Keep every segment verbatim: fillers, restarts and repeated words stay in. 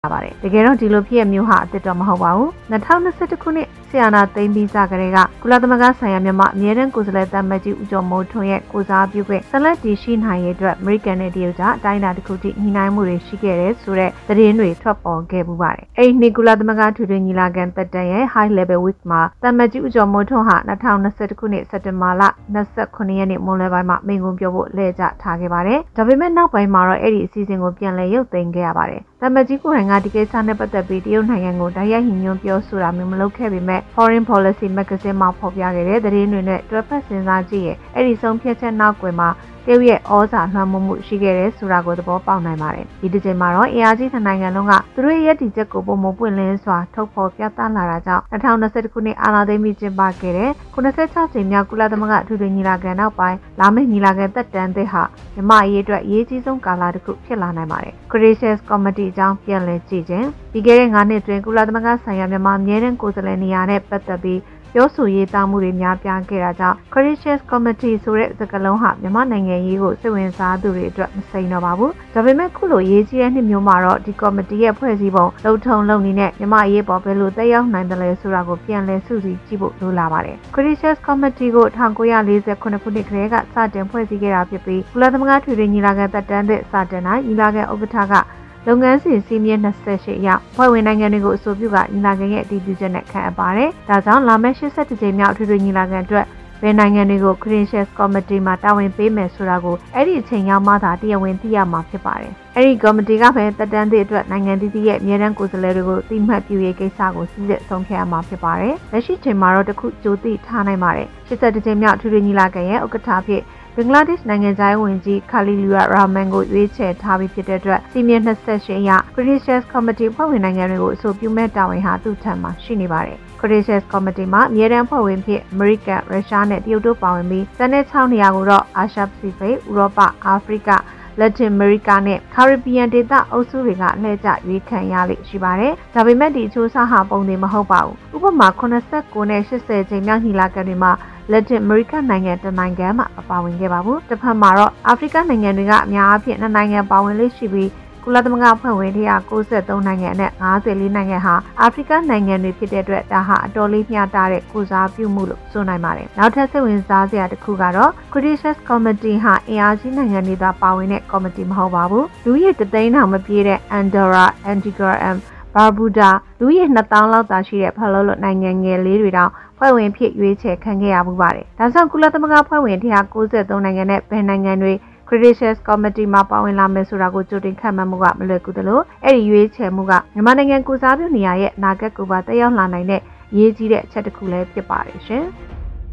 ပါတယ်တကယ်တော့ဒီလိုဖြစ်ရမျိုးဟာအစ်တော်မဟုတ်ပါဘူး၂၀၂၁ခုနှစ်ဆီယနာသိမ်းပြီးစကတည်းကကုလသမဂ္ဂဆိုင်ရာမြန်မာအမြဲတမ်းကိုယ်စားလှယ်တမကြီးဦးကျော်မိုးထွန်းရဲ့ကိုစားပြုခွင့်ဆက်လက်တည်ရှိနိုင်ရေးအတွက်အမေရိကန်နဲ့တရုတ်ကြားအတိုင်းအတာတစ်ခုထိညှိနှိုင်းမှုတွေရှိခဲ့တဲ့ဆိုတဲ့သတင်းတွေထွက်ပေါ်ခဲ့ပူပါတယ်အဲ့ဒီနေ့ကုလသမဂ္ဂထွေထွေညီလာခံတက်တန်ရဲ့ High Level Week မှာတမကြီးဦးကျော်မိုးထွန်းဟာ၂၀၂၁ခုနှစ်စက်တင်ဘာလ၂၉ရက်နေ့မွန်းလွဲပိုင်းမှာမိန့်ခွန်းပြောဖို့လှည့်ကျထားခဲ့ပါတယ်ဒါပေမဲ့နောက်ပိုင်းမှာတော့အဲ့ဒီအစီအစဉ်ကိုပြန်လည်ရုပ်သိမ်းခဲ့ရပါတယ်တမကြီးကိုယ်တိုင်ကဒီကိစ္စနဲ့ပတ်သက်ပြီးတရုတ်နိုင်ငံကိုတိုက်ရိုက်ညှိနှိုင်းပြောဆိုတာမျိုးမလုပ်ခဲ့ပေမဲ့ Foreign Policy Magazine မှာဖော်ပြခဲ့တဲ့သတင်းတွေနဲ့တွဲဖက်စဉ်းစားကြည့်ရင်အဲ့ဒီဆုံးဖြတ်ချက်နောက်ကွယ်မှာတရုတ်ရဲ့ဩဇာလွှမ်းမိုးမှုရှိခဲ့တဲ့ဆိုတာကိုသဘောပေါက်နိုင်ပါတယ်ဒီတစ်ချိန်မှာတော့အင်အားကြီးနိုင်ငံလုံးကသူတို့ရဲ့ရည်တည်ချက်ကိုပုံမပွင့်လင်းစွာထုတ်ဖော်ပြသလာတာကြောင့်၂၀၂၁ခုနှစ်အာဏာသိမ်းပြီးကျင်းပခဲ့တဲ့ခုနစ်ဆယ့်ခြောက်ကြိမ်မြောက်ကုလသမဂ္ဂအထွေထွေညီလာခံနောက်ပိုင်းလာမယ့်ညီလာခံသက်တမ်းသစ်ဟာမြန်မာအရေးအတွက်အရေးကြီးဆုံးကာလတစ်ခုဖြစ်လာနိုင်ပါတယ် Crisis Committee အကြောင်းပြန်လည်ကြည့်ခြင်းပြီးခဲ့တဲ့၅နှစ်တွင်ကုလသမဂ္ဂဆိုင်ရာမြန်မာအမြဲတမ်းကိုယ်စားလှယ်နေရာနဲ့ပတ်သက်ပြီးပြောဆိုရေးတောင်းမှုတွေများပြားခဲ့တာကြောင့် Crisis Committee ဆိုတဲ့စကားလုံးဟာမြန်မာနိုင်ငံရေးကိုစိတ်ဝင်စားသူတွေအတွက်မစိမ်းတော့ပါဘူး။ဒါပေမဲ့ခုလိုရေးကြီးတဲ့နှစ်မျိုးမှာတော့ဒီ committee ရဲ့ဖွဲ့စည်းပုံလုံထုံလုံနည်းနဲ့မြန်မာအရေးပေါ်ဘယ်လိုသက်ရောက်နိုင်တယ်လဲဆိုတာကိုပြန်လည်စုစည်းကြည့်ဖို့လိုလာပါတယ်။ Crisis Committee ကို၁၉၄၉ခုနှစ်ကတည်းကစတင်ဖွဲ့စည်းခဲ့တာဖြစ်ပြီးကုလသမဂ္ဂထွေထွေညီလာခံသက်တမ်းသစ်စတင်တိုင်းညီလာခံဥက္ကဋ္ဌကလုပ်ငန်းစဉ်စီးမြင့်၂၈အရဖွဲ့ဝင်နိုင်ငံတွေကိုအဆိုပြုကညီလာခံရဲ့အတည်ပြုချက်နဲ့ခန့်အပ်ပါတယ်။ဒါကြောင့်လာမယ့်၈၁ကြိမ်မြောက်ထွေထွေညီလာခံအတွက်ဘယ်နိုင်ငံတွေကို Crisis Committee မှာတာဝန်ပေးမယ်ဆိုတာကိုအဲ့ဒီအချိန်ရောက်မှသာတရားဝင်သိရမှာဖြစ်ပါတယ်။အဲ့ဒီ committee ကပဲတက်တန်းသည့်အတွက်နိုင်ငံတည်တည်ရဲ့အမြဲတမ်းကိုယ်စားလှယ်တွေကိုသိမှတ်ပြုရေးကိစ္စကိုစီစစ်ဆုံးဖြတ်ရမှာဖြစ်ပါတယ်။လက်ရှိချိန်မှာတော့တခုကြိုသိထားနိုင်ပါတယ်။၈၁ကြိမ်မြောက်ထွေထွေညီလာခံရဲ့ဥက္ကဋ္ဌဖြစ်ဘင်္ဂလားဒေ့ရှ်နိုင်ငံသားဝန်ကြီးခါလီလူယာရာမန်ကိုရွေးချယ်ထားပြီးဖြစ်တဲ့အတွက်စီမံ၂၈အရ Crisis Committee ဖွဲ့ဝင်နိုင်ငံတွေကိုအဆိုပြုမဲ့တာဝန်ဟာသူ့ထံမှာရှိနေပါတယ်။ Crisis Committee မှာအမြဲတမ်းဖွဲ့ဝင်ဖြစ်အမေရိကန်၊ရုရှားနဲ့တရုတ်တို့ပါဝင်ပြီးကျန်တဲ့၆နေရာကိုတော့အာရှပစိဖိတ်၊ဥရောပ၊အာဖရိကလက်တင်အမေရိကနဲ့ကာရစ်ဘီယံဒေသအုပ်စုတွေကလှည့်ကျရွေးခံရလိမ့်ရှိပါတယ်။ဒါပေမဲ့ဒီအချိုးအစားဟာပုံသေးမဟုတ်ပါဘူး။ဥပမာ၈၉နဲ့၈၀ကြိမ်မြောက်ညီလာခံတွေမှာလက်တင်အမေရိကနိုင်ငံတနိုင်ငံမှမပါဝင်ခဲ့ပါဘူး။တစ်ဖက်မှာတော့အာဖရိကနိုင်ငံတွေကအများအပြားနှစ်နိုင်ငံပါဝင်လေးရှိပြီးကုလသမဂ္ဂဖွဲ့ဝင်တစ်ရာ၉၃နိုင်ငံနဲ့၅၄နိုင်ငံဟာအာဖရိကနိုင်ငံတွေဖြစ်တဲ့အတွက်ဒါဟာအတော်လေးမျှတတဲ့ကိုစားပြုမှုလို့ဆိုနိုင်ပါတယ်။နောက်ထပ်စိတ်ဝင်စားစရာတစ်ခုကတော့ Crisis Committee ဟာအင်အားကြီးနိုင်ငံတွေသာပါဝင်တဲ့ committee မဟုတ်ပါဘူး။လူကြီးတသိန်းတောင်မပြည့်တဲ့ Andorra, Antigua and Barbuda လူကြီးနှစ်သောင်းလောက်သာရှိတဲ့ဖလောလို့နိုင်ငံငယ်လေးတွေတောင်ဖွဲ့ဝင်ဖြစ်ရွေးချယ်ခံခဲ့ရမှုပါတယ်။ဒါကြောင့်ကုလသမဂ္ဂဖွဲ့ဝင်တစ်ရာ၉၃နိုင်ငံနဲ့ဘယ်နိုင်ငံတွေCrisis Committee မှာပါဝင်လာမယ်ဆိုတာကိုကြိုတင်ခန့်မှန်းမှုကမလွယ်ကူသလိုအဲ့ဒီရွေးချယ်မှုကမြန်မာနိုင်ငံကိုစားပြုနေရရဲ့အနာဂတ်ကိုပါတက်ရောက်လာနိုင်တဲ့အရေးကြီးတဲ့အချက်တစ်ခုလည်းဖြစ်ပါတယ်ရှင်။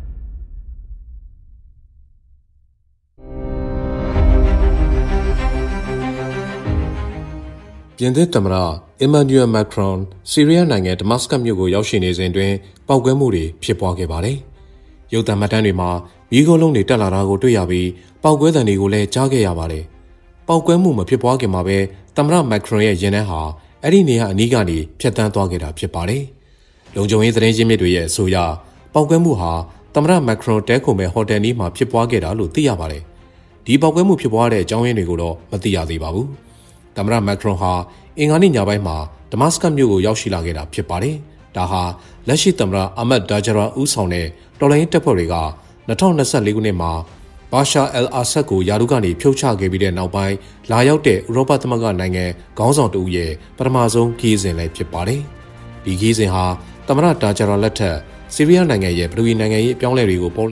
ပြင်သစ်သမ္မတအီမန်နျူရယ်မက်ခရွန်ဆီးရီးယားနိုင်ငံဒမတ်စကတ်မြို့ကိုရောက်ရှိနေစဉ်တွင်ပောက်ကွဲမှုတွေဖြစ်ပွားခဲ့ပါတယ်။ရုပ်သံမှတ်တမ်းတွေမှာမီးခိုးလုံးတွေတက်လာတာကိုတွေ့ရပြီးပောက်ကွဲသံတွေကိုလည်းကြားခဲ့ရပါတယ်။ပောက်ကွဲမှုမဖြစ်ပွားခင်မှာပဲသမ္မတမက်ခရွန်ရဲ့ရင်ထဲဟာအဲ့ဒီနေရာအနီးကနေဖြတ်တန်းသွားခဲ့တာဖြစ်ပါတယ်။လုံခြုံရေးသတင်းရင်းမြစ်တွေရဲ့အဆိုအရပောက်ကွဲမှုဟာသမ္မတမက်ခရွန်တဲခုံမဲ့ဟိုတယ်နီးမှာဖြစ်ပွားခဲ့တာလို့သိရပါတယ်။ဒီပောက်ကွဲမှုဖြစ်ပွားတဲ့အကြောင်းရင်းတွေကိုတော့မသိရသေးပါဘူး။သမ္မတမက်ခရွန်ဟာအင်္ဂါနေ့ညပိုင်းမှာဒမတ်စကတ်မြို့ကိုရောက်ရှိလာခဲ့တာဖြစ်ပါတယ်။ဒါဟာလက်ရှိသမ္မတအာမတ်ဒါဂျရာဦးဆောင်တဲ့တော်လှန်ရေးတပ်ဖွဲ့တွေက၂၀၂၄ခုနှစ်မှာဘာရှာအယ်အာဆတ်ကိုယာရုကနေဖြုတ်ချခဲ့ပြီးတဲ့နောက်ပိုင်းလာရောက်တဲ့ဥရောပသမဂ္ဂနိုင်ငံခေါင်းဆောင်တဦးရဲ့ပထမဆုံးခီးစဉ်လည်းဖြစ်ပါတယ်။ဒီခီးစဉ်ဟာသမ္မတဒါဂျရာလက်ထက်ဆီးရီးယားနိုင်ငံရဲ့ပြည်တွင်းနိုင်ငံရေးအပြောင်းအလဲတွေကိုပေါ်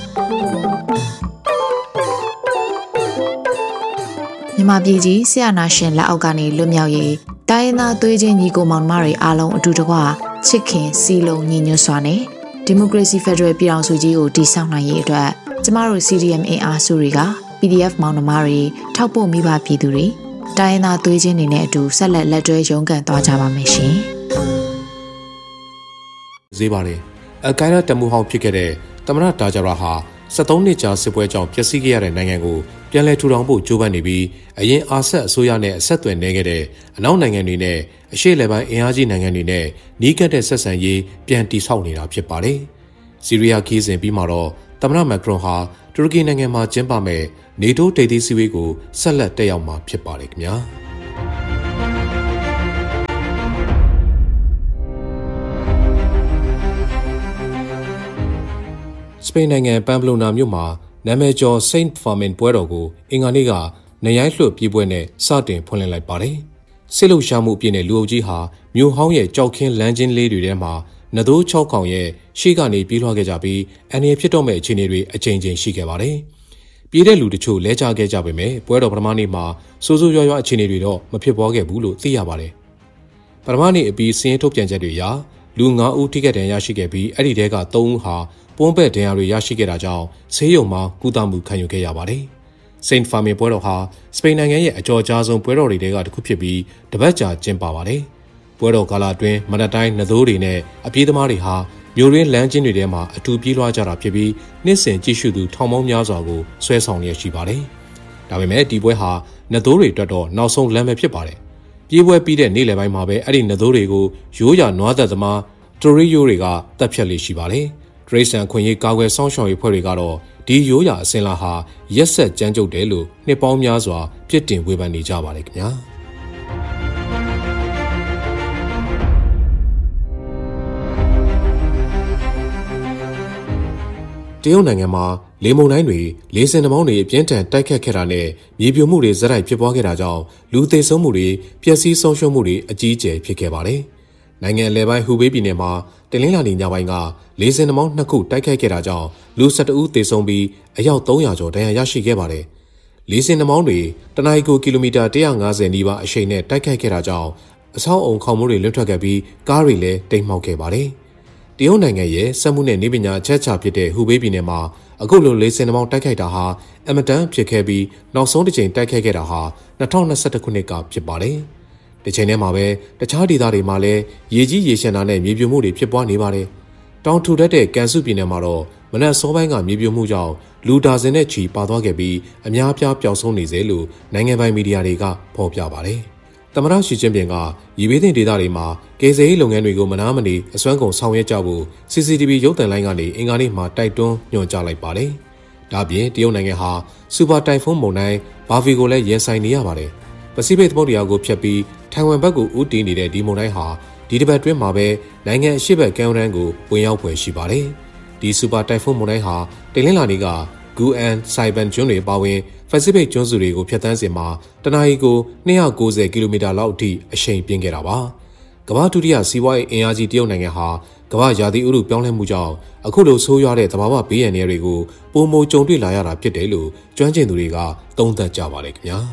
မြန်မာပြည်ကြီးဆရာနာရှင်လက်အောက်ကနေလွတ်မြောက်ရေးတိုင်းရင်းသားသွေးချင်းညီကိုမောင်နှမတွေအားလုံးအတူတကွချစ်ခင်စီလုံးညီညွတ်စွာနဲ့ဒီမိုကရေစီဖက်ဒရယ်ပြည်ထောင်စုကြီးကိုတည်ဆောက်နိုင်ရေးအတွက်ကျမတို့ စီ ဒီ အမ် အင်အားစုတွေက ပီ ဒီ အက်ဖ် မောင်နှမတွေထောက်ပို့မိဘပြည်သူတွေတိုင်းရင်းသားသွေးချင်းတွေနဲ့အတူဆက်လက်လက်တွဲရုန်းကန်သွားကြပါမယ်ရှင်။ဈေးပါတယ်။အယ်ကိုင်ဒါတမူဟောင်းဖြစ်ခဲ့တဲ့သမ္မတဒါဂျရာဟာစက်သုံးနှစ်ကြာစစ်ပွဲကြောင့်ပျက်စီးခဲ့ရတဲ့နိုင်ငံကိုပြန်လည်ထူထောင်ဖို့ကြိုးပမ်းနေပြီးအရင်အာဆတ်အစိုးရနဲ့အဆက်အသွယ်နေခဲ့တဲ့အနောက်နိုင်ငံတွေနဲ့အရှေ့အလယ်ပိုင်းအင်အားကြီးနိုင်ငံတွေနဲ့နီးကပ်တဲ့ဆက်ဆံရေးပြန်တည်ဆောက်နေတာဖြစ်ပါတယ်။ဆီးရီးယားခီးစဉ်ပြီးမှာတော့သမ္မတမက်ခရွန်ဟာတူရကီနိုင်ငံမှာကျင်းပမဲ့နေတိုးထိပ်သီးစည်းဝေးကိုဆက်လက်တက်ရောက်မှာဖြစ်ပါတယ်ခင်ဗျာ။စပိန်နိုင်ငံပမ်ပလိုနာမြို့မှာနာမည်ကျော် Saint Fermin ပွဲတော်ကိုအင်္ဂါနေ့ကနေရိုင်းလွှတ်ပြေးပွဲနဲ့စတင်ဖွင့်လှစ်လိုက်ပါတယ်။စစ်လုံရှားမှုအပြည့်နဲ့လူအုပ်ကြီးဟာမြို့ဟောင်းရဲ့ကြောက်ခင်းလမ်းချင်းလေးတွေထဲမှာနသိုးချောက်ကောင်ရဲ့ရှေ့ကနေပြေးလွှားခဲ့ကြပြီးအန်ရဖြစ်တော့မဲ့အခြေအနေတွေအချိန်ချင်းရှိခဲ့ပါတယ်။ပြေးတဲ့လူတချို့လဲကျခဲ့ကြပေမဲ့ပွဲတော်ပထမနေ့မှာစိုးစိုးရွားရွားအခြေအနေတွေတော့မဖြစ်ပေါ်ခဲ့ဘူးလို့သိရပါတယ်။ပထမနေ့အပြီးစင်းထုတ်ပြန်ချက်တွေအရလူငါးဦးထိခိုက်ဒဏ်ရာရရှိခဲ့ပြီးအဲ့ဒီထဲကသုံးဦးဟာပွန်းပဲ့ဒဏ်ရာတွေရရှိခဲ့တာကြောင့်ဆေးရုံမှာကုသမှုခံယူခဲ့ရပါတယ်။ Saint Fermin ပွဲတော်ဟာစပိန်နိုင်ငံရဲ့အကျော်ကြားဆုံးပွဲတော်တွေကတစ်ခုဖြစ်ပြီးတပတ်ကြာကျင်းပပါတယ်။ပွဲတော်ကာလအတွင်းမနက်တိုင်းနသိုးတွေနဲ့အပြေးသမားတွေဟာမြို့ရင်းလမ်းချင်းတွေထဲမှာအထူးပြေးလွှားကြတာဖြစ်ပြီးနှစ်စဉ်ကြည့်ရှုသူထောင်ပေါင်းများစွာကိုဆွဲဆောင်ရရှိပါတယ်။ဒါပေမဲ့ဒီပွဲဟာနသိုးတွေအတွက်တော့နောက်ဆုံးလမ်းပဲဖြစ်ပါတယ်။ပြေးပွဲပြီးတဲ့နေ့လယ်ပိုင်းမှာပဲအဲ့ဒီနသိုးတွေကိုရိုးရာနွားသက်သမားတိုရီယိုတွေကတပ်ဖြတ်လေးရှိပါတယ်။ဒရိတ်ဆန်ခွင့်ရေးကာကွယ်စောင့်ရှောက်ရေးဖွဲ့တွေကတော့ဒီရိုးရာအစင်လာဟာရက်ဆက်ကြမ်းကြုတ်တယ်လို့နှစ်ပေါင်းများစွာပြစ်တင်ဝေဖန်နေကြပါတယ်ခင်ဗျာတရုတ်နိုင်ငံမှာလေမုန်တိုင်းတွေလေဆင်နှမောင်းတွေအပြင်းထန်တိုက်ခတ်ခဲ့တာနဲ့မြေပြိုမှုတွေဇက်တိုက်ဖြစ်ပွားခဲ့တာကြောင့်လူသေဆုံးမှုတွေပျက်စီးဆုံးရှုံးမှုတွေအကြီးအကျယ်ဖြစ်ခဲ့ပါတယ်နိုင်ငံအလဲပိုင်းဟူဘေးပြည်နယ်မှာတနင်္လာနေ့ညပိုင်းကလေဆင်နှမောင်းနှစ်ခုတိုက်ခိုက်ခဲ့တာကြောင့်လူ၁၁ဦးသေဆုံးပြီးအယောက်သုံးရာကျော်ဒဏ်ရာရရှိခဲ့ပါတယ်။လေဆင်နှမောင်းတွေတနအီကိုကီလိုမီတာ၁၅၀နီးပါးအရှိန်နဲ့တိုက်ခိုက်ခဲ့တာကြောင့်အဆောက်အုံခေါင်မိုးတွေလွတ်ထွက်ခဲ့ပြီးကားတွေလည်းတိမ်မှောက်ခဲ့ပါတယ်။တရုတ်နိုင်ငံရဲ့စက်မှုနဲ့နေပညာအချက်အချာဖြစ်တဲ့ဟူဘေးပြည်နယ်မှာအခုလိုလေဆင်နှမောင်းတိုက်ခိုက်တာဟာအမတန်ဖြစ်ခဲ့ပြီးနောက်ဆုံးတစ်ချိန်တိုက်ခိုက်ခဲ့တာဟာ၂၀၂၁ခုနှစ်ကဖြစ်ပါတယ်။ဒီချိန်ထဲမှာပဲတခြားဒေသတွေမှာလည်းရေကြီးရေရှမ်းတာနဲ့မြေပြိုမှုတွေဖြစ်ပွားနေပါတယ်။တောင်ထူထပ်တဲ့ကန်စုပြည်နယ်မှာတော့မနက်စောပိုင်းကမြေပြိုမှုကြောင့်လူဒါဇင်နဲ့ချီပါသွားခဲ့ပြီးအများပြားပျောက်ဆုံးနေစေလို့နိုင်ငံပိုင်မီဒီယာတွေကဖော်ပြပါတယ်။သမ္မတရှီကျင်းပင်ကရေဘေးသင့်ဒေသတွေမှာကယ်ဆယ်ရေးလုပ်ငန်းတွေကိုမနားမနေအစွမ်းကုန်ဆောင်ရွက်ကြဖို့ စီစီတီဗီ ရုပ်သံလိုင်းကနေအင်္ဂါနေ့မှာတိုက်တွန်းညွှန်ကြားလိုက်ပါတယ်။ဒါ့အပြင်တရုတ်နိုင်ငံဟာစူပါတိုင်ဖုန်းမုန်တိုင်းဘာဗီကိုလည်းရင်ဆိုင်နေရပါတယ်။ပစိဖိတ်သမုဒ္ဒရာကိုဖျက်ပြီးထိုင်ဝမ်ဘက်ကိုဦးတည်နေတဲ့ဒီမုန်တိုင်းဟာဒီတစ်ပတ်တွင်းမှာပဲနိုင်ငံအရှေ့ဘက်ကမ်းရိုးတန်းကိုဝင်ရောက်ဖွယ်ရှိပါတယ်။ဒီစူပါတိုင်ဖုန်းမုန်တိုင်းဟာတင်လင်းလာနေ့ကဂူအန်ဆိုင်ဘန်ကျွန်းတွေပါဝင်ပစိဖိတ်ကျွန်းစုတွေကိုဖျက်ဆီးစဉ်မှာတနအီကို၂၉၀ကီလိုမီတာလောက်အထိအရှိန်ပြင်းခဲ့တာပါ။ကမ္ဘာဒုတိယစီးပွားရေးအင်အားကြီးတရုတ်နိုင်ငံဟာကမ္ဘာရာသီဥတုပြောင်းလဲမှုကြောင့်အခုလိုဆိုးရွားတဲ့သဘာဝဘေးအန္တရာယ်တွေကိုပုံမကြုံတွေ့လာရတာဖြစ်တယ်လို့ကျွမ်းကျင်သူတွေကသုံးသပ်ကြပါတယ်ခင်ဗျာ။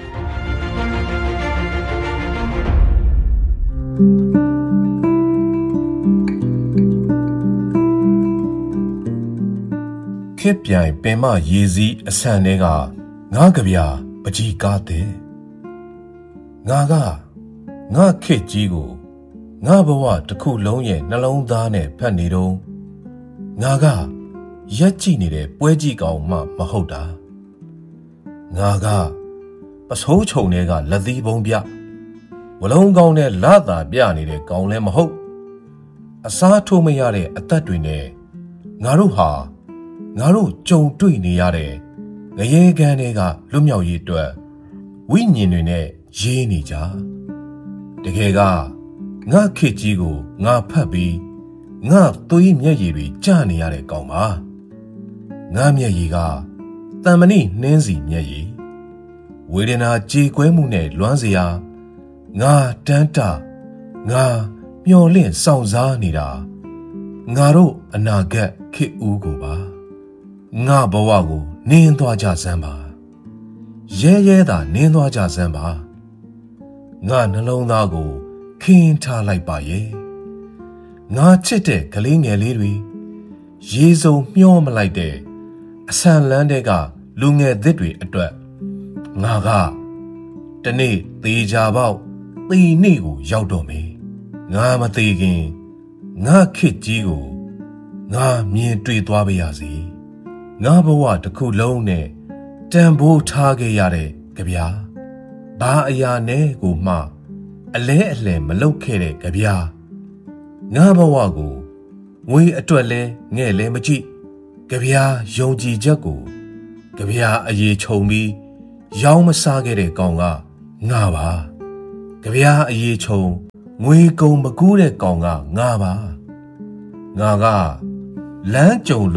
ခေပြိုင်ပင်မရေစည်းအဆန်တွေကငါးကဗျာပကြီးကားတဲ့ငါကငါခေတ်ကြီးကိုငါဘဝတစ်ခုလုံးရဲ့နှလုံးသားနဲ့ဖတ်နေတော့ငါကရက်ကြည့်နေတဲ့ပွဲကြီးကောင်မှမဟုတ်တာငါကပစိုးချုံတွေကလက်သီးပုံပြဝလုံးကောင်းနဲ့လာတာပြနေတဲ့ကောင်လည်းမဟုတ်အစားထိုးမရတဲ့အသက်တွေနဲ့ငါတို့ဟာငါတို့ကြုံတွေ့နေရတဲ့ငရေကန်တွေကလွတ်မြောက်ရေးအတွက်ဝိညာဉ်တွေနဲ့ရေးနေကြတကယ်ကငါခေတ်ကြီးကိုငါဖတ်ပြီးငါသွေးမျက်ရည်တွေကျနေရတဲ့ကောင်ပါငါမျက်ရည်ကတန်မဏိနှင်းစီမျက်ရည်ဝေဒနာကြေကွဲမှုနဲ့လွမ်းစရာငါတန်းတငါမျော်လင့်စောင့်စားနေတာငါတို့အနာဂတ်ခေတ်ဦးကိုပါငါဘဝကိုနင်းသွားကြစမ်းပါရဲရဲသာနင်းသွားကြစမ်းပါငါနှလုံးသားကိုခင်းထားလိုက်ပါရဲ့ငါချစ်တဲ့ကလေးငယ်လေးတွေရေစုံမျောမလိုက်တဲ့အဆန်လန်းတဲ့ကလူငယ်သစ်တွေအတွက်ငါကတနေ့သေးကြပေါက်သေနေ့ကိုရောက်တော့မယ်ငါမသေးခင်ငါခေတ်ကြီးကိုငါမြင်တွေ့သွားပါရစေငါဘဝတစ်ခုလုံးနဲ့တန်ဖိုးထားခဲ့ရတဲ့ကြဗျာဘာအရာနဲ့ကိုမှအလဲအလှယ်မလုပ်ခဲ့တဲ့ကြဗျာငါဘဝကိုငွေအတွက်လဲငဲ့လဲမကြည့်ကြဗျာယုံကြည်ချက်ကိုကြဗျာအရေးခြုံပြီးရောင်းမစားခဲ့တဲ့ကောင်ကငါပါကြဗျာအရေးခြုံငွေကုန်မကူးတဲ့ကောင်ကငါပါငါကလမ်းကြုံလို့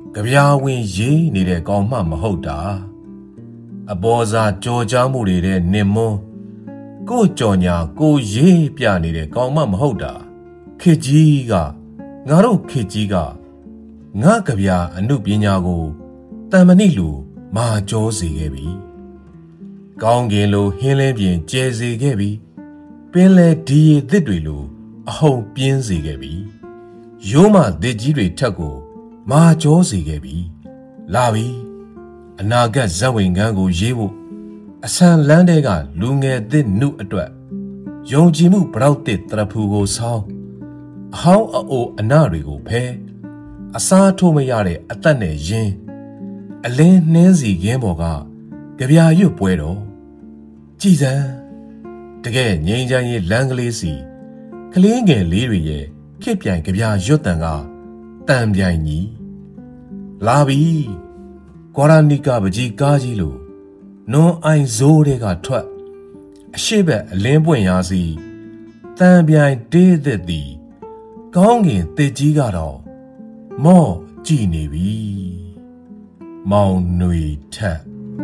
ကြပြာဝင်ရေးနေတဲ့ကောင်မှမဟုတ်တာအပေါ်စားကြော်ကြားမှုတွေတဲ့နင်မွန်းကိုကြော်ညာကိုရေးပြနေတဲ့ကောင်မှမဟုတ်တာခေကြီးကငါတို့ခေကြီးကငါကြပြာအနုပညာကိုတန်မဏိလူမာကြောစေခဲ့ပြီကောင်းကင်လိုဟင်းလင်းပြင်ကျဲစေခဲ့ပြီပင်လေဒီရည်သစ်တွေလိုအဟုန်ပြင်းစေခဲ့ပြီရိုးမသစ်ကြီးတွေထက်ကိုမာကြောစေခဲ့ပြီလာပြီအနာဂတ်ဇက်ဝင်ကန်းကိုရေးဖို့အဆန်လန်းတဲ့ကလူငယ်သစ်နုအတွက်ယုံကြည်မှုပရောက်တဲ့တရဖူကိုဆောင်းအဟောင်းအအိုအနာတွေကိုဖဲအစားထိုးမရတဲ့အသက်နဲ့ရင်းအလင်းနှင်းစီခင်းပေါ်ကကြပြာရွတ်ပွဲတော်ကြည်စံတကယ်ငိမ့်ချမ်းရေးလမ်းကလေးစီကလေးငယ်လေးတွေရဲ့ခေပြိုင်ကြပြာရွတ်တန်ကတန်ပြိုင်ကြီးလာပြီကွာရာနီကာပကြီးကားကြီးလိုနွန်အိုင်ဇိုးတွေကထွက်အရှိဘက်အလင်းပွင့်ရာစီတန်ပြိုင်တေးသက်သည်ကောင်းကင်တစ်ကြီးကတော့မော့ကြည်နေပြီမောင်ຫນွေထက်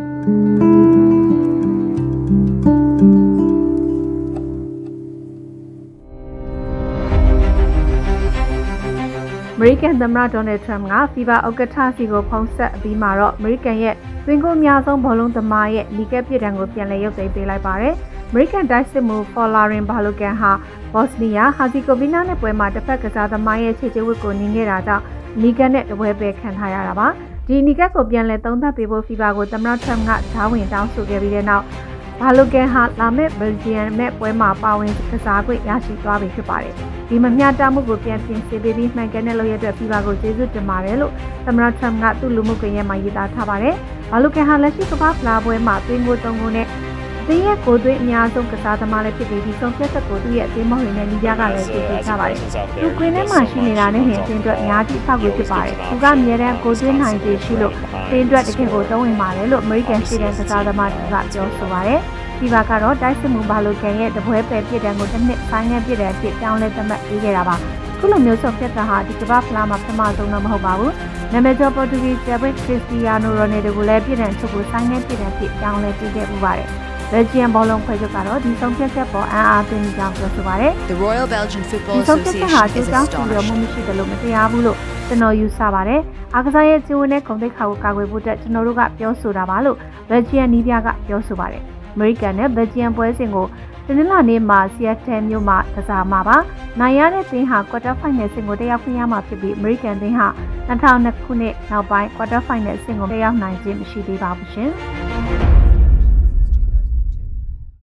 အမေရိကန်သမ္မတဒေါ်နယ်ထရမ့်ကဖီဗာဥက္ကဋ္ဌစီကိုဖုန်းဆက်အပြီးမှာတော့အမေရိကန်ရဲ့သွင်းကိုအများဆုံးဘောလုံးသမားရဲ့နီကက်ပြစ်ဒဏ်ကိုပြန်လည်ရုပ်သိမ်းပေးလိုက်ပါတယ်။အမေရိကန်တိုက်စစ်မှုဖော်လာရင်ဘာလိုကန်ဟာဘော့စနီးယားဟာဇီကိုဗီနာနဲ့ပွဲမှာတစ်ဖက်ကစားသမားရဲ့ခြေချဝတ်ကိုနင်းခဲ့တာကြောင့်နီကက်နဲ့တပွဲပဲခံထားရတာပါ။ဒီနီကက်ကိုပြန်လည်သုံးသပ်ပေးဖို့ဖီဗာကိုသမ္မတထရမ့်ကဓာဝင်တောင်းဆိုခဲ့ပြီးတဲ့နောက်ဘာလိုကန်ဟာလာမယ့်ဘယ်လ်ဂျီယံနဲ့ပွဲမှာပါဝင်ကစားခွင့်ရရှိသွားပြီဖြစ်ပါတယ်။ဒီမမျှတမှုကိုပြန်ပြင်ဆင်ပေးပြီးမှန်ကန်တဲ့လုပ်ရတဲ့ဖီဗာကိုကျေးဇူးတင်ပါတယ်လို့သမ္မတထရမ့်ကသူ့လူမှုကွန်ရက်မှာရေးသားထားပါတယ်။ဘာလိုကန်ဟာလက်ရှိကမ္ဘာဖလားပွဲမှာသွင်းကိုသုံးကိုနဲ့သင်းရဲ့ကိုသွင်းအများဆုံးကစားသမားလည်းဖြစ်ပြီးဒီဆုံးဖြတ်ချက်ကိုသူ့ရဲ့အသင်းမဟုတ်တဲ့နီးပြားကလည်းသိသိထားပါတယ်။သူကွင်းထဲမှာရှိနေတာနဲ့ဟင်အသင်းအတွက်အများကြီးဆောက်ကိုဖြစ်ပါတယ်။သူကအများတန်းကိုသွင်းနိုင်သေးရှိလို့အသင်းအတွက်တကယ်ကိုသုံးဝင်ပါတယ်လို့အမေရိကန်ရှိတဲ့ကစားသမားကပြောဆိုပါတယ်။ဒီဘက်ကတော့တိုက်စစ်မှုဘာလိုကန်ရဲ့တပွဲပယ်ပြစ်ဒဏ်ကိုတစ်နှစ်ဆိုင်ငယ်ပြစ်ဒဏ်အဖြစ်တောင်းလဲသတ်မှတ်ပေးခဲ့တာပါ။ခုလိုမျိုးဆုံးဖြတ်တာဟာဒီကမ္ဘာဖလားမှာပထမဆုံးတော့မဟုတ်ပါဘူး။နာမည်ကျော်ပေါ်တူဂီကျယ်ဘရစ်ခရစ္စတီယာနိုရိုနယ်ဒိုကိုလည်းပြစ်ဒဏ်ချုပ်ကိုဆိုင်ငယ်ပြစ်ဒဏ်အဖြစ်တောင်းလဲပေးခဲ့ပူပါတယ်။ဘယ်လ်ဂျီယံဘောလုံးဖွဲ့ချုပ်ကတော့ဒီဆုံးဖြတ်ချက်ပေါ်အံ့အားသင့်ကြောင်းပြောဆိုပါတယ်။ The Royal Belgian Football Association is astonishing မရှိတယ်လို့မတရားဘူးလို့ကျွန်တော်ယူဆပါတယ်။အားကစားရဲ့ကျိုးနဲ့ဂုဏ်သိက္ခာကိုကာကွယ်ဖို့အတွက်ကျွန်တော်တို့ကပြောဆိုတာပါလို့ဘယ်လ်ဂျီယံနီးပြကပြောဆိုပါတယ်။အမေရိကန်နဲ့ဘယ်လ်ဂျီယံပွဲစဉ်ကိုတနင်္လာနေ့မှာဆီယက်တယ်မြို့မှာကစားမှာပါ။နိုင်ရတဲ့သင်းဟာကွာတာဖိုင်နယ်ဆင့်ကိုတက်ရောက်ခွင့်ရမှာဖြစ်ပြီးအမေရိကန်သင်းဟာ၂၀၀၂ခုနှစ်နောက်ပိုင်းကွာတာဖိုင်နယ်ဆင့်ကိုတက်ရောက်နိုင်ခြင်းမရှိသေးပါဘူးရှင်။